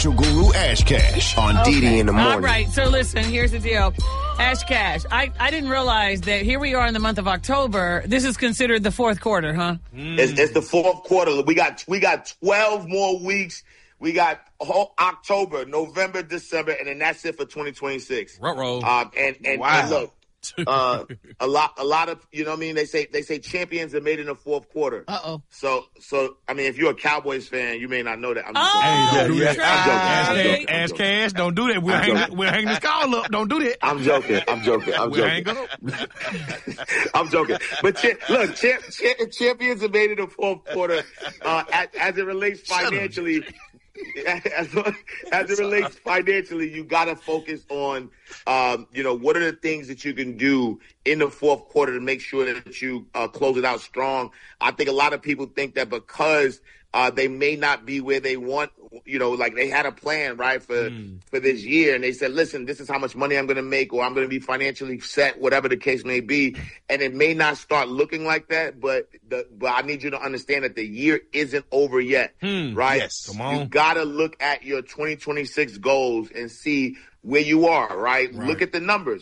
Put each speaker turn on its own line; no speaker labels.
Guru Ash Cash on Didi in the morning.
All right, so listen, here's the deal. Ash Cash, I didn't realize that here we are in the month of October. This is considered the fourth quarter, huh?
It's the fourth quarter. We got 12 more weeks. We got whole October, November, December, and then that's it for 2026.
Ruh-roh.
And look, a lot of, you know what I mean? They say champions are made in the fourth quarter.
Uh-oh.
So I mean, if you're a Cowboys fan, you may not know that.
Don't do that.
Trey.
Ask Cash, don't do that. We'll hang this call up. Don't do that.
I'm joking.
We'll hang up.
I'm joking. But look, champions are made in the fourth quarter as it relates financially. As it relates financially, you got to focus on, what are the things that you can do in the fourth quarter to make sure that you close it out strong. I think a lot of people think that because they may not be where they want, like they had a plan, right, for this year. And they said, listen, this is how much money I'm going to make, or I'm going to be financially set, whatever the case may be. And it may not start looking like that, but I need you to understand that the year isn't over yet, right?
Yes, come on.
You got to look at your 2026 goals and see where you are, right? Look at the numbers.